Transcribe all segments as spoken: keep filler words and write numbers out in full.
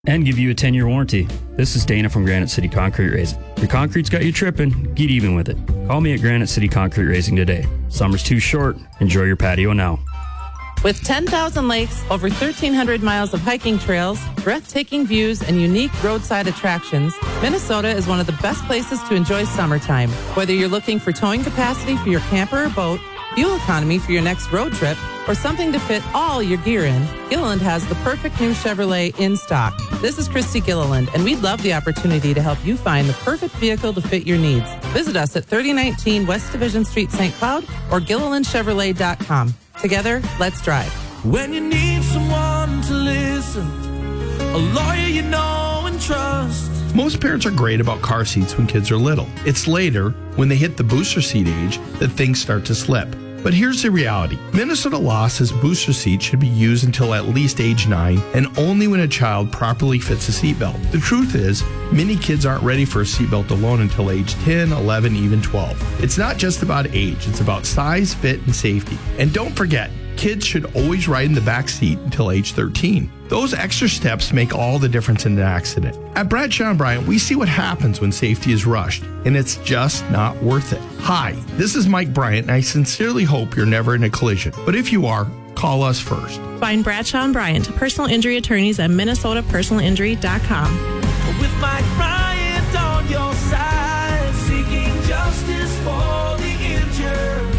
and give you a ten-year warranty. This is Dana from Granite City Concrete Raising. Your concrete's got you tripping, get even with it. Call me at Granite City Concrete Raising today. Summer's too short. Enjoy your patio now. With ten thousand lakes, over thirteen hundred miles of hiking trails, breathtaking views, and unique roadside attractions, Minnesota is one of the best places to enjoy summertime. Whether you're looking for towing capacity for your camper or boat, fuel economy for your next road trip, or something to fit all your gear in, Gilliland has the perfect new Chevrolet in stock. This is Christy Gilliland, and we'd love the opportunity to help you find the perfect vehicle to fit your needs. Visit us at thirty nineteen West Division Street, Saint Cloud, or Gilliland Chevrolet dot com. Together, let's drive. When you need someone to listen, a lawyer you know and trust. Most parents are great about car seats when kids are little. It's later, when they hit the booster seat age, that things start to slip. But here's the reality. Minnesota law says booster seats should be used until at least age nine and only when a child properly fits a seatbelt. The truth is, many kids aren't ready for a seatbelt alone until age ten, eleven, even twelve. It's not just about age, it's about size, fit, and safety. And don't forget, kids should always ride in the back seat until age thirteen. Those extra steps make all the difference in an accident. At Bradshaw and Bryant, we see what happens when safety is rushed, and it's just not worth it. Hi, this is Mike Bryant, and I sincerely hope you're never in a collision. But if you are, call us first. Find Bradshaw and Bryant, personal injury attorneys at Minnesota Personal Injury dot com. With Mike Bryant on your side, seeking justice for the injured.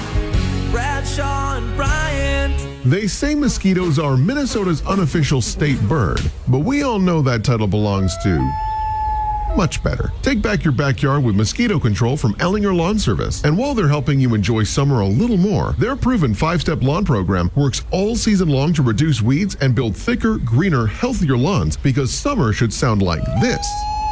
Bradshaw and Bryant. They say mosquitoes are Minnesota's unofficial state bird, but we all know that title belongs to much better. Take back your backyard with mosquito control from Ellinger Lawn Service. And while they're helping you enjoy summer a little more, their proven five-step lawn program works all season long to reduce weeds and build thicker, greener, healthier lawns, because summer should sound like this.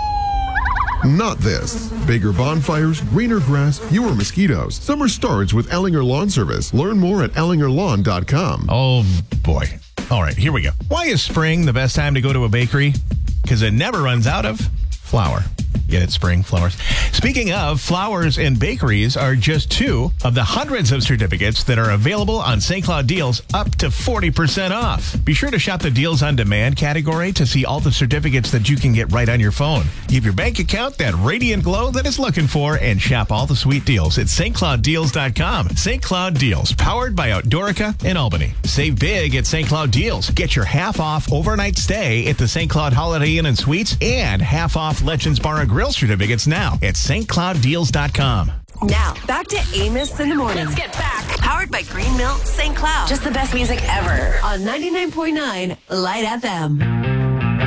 Not this. Bigger bonfires, greener grass, fewer mosquitoes. Summer starts with Ellinger Lawn Service. Learn more at ellinger lawn dot com. Oh, boy. All right, here we go. Why is spring the best time to go to a bakery? Because it never runs out of flour. Get it, spring flowers. Speaking of, flowers and bakeries are just two of the hundreds of certificates that are available on Saint Cloud Deals, up to forty percent off. Be sure to shop the Deals on Demand category to see all the certificates that you can get right on your phone. Give your bank account that radiant glow that it's looking for and shop all the sweet deals at Saint Cloud Deals dot com. Saint Cloud Deals, powered by Outdoorica in Albany. Save big at Saint Cloud Deals. Get your half off overnight stay at the Saint Cloud Holiday Inn and Suites and half off Legends Bar and Grill certificates now at Saint Cloud Deals dot com. Now, back to Amos in the Morning. Let's get back. Powered by Green Mill Saint Cloud. Just the best music ever on ninety-nine point nine Light F M.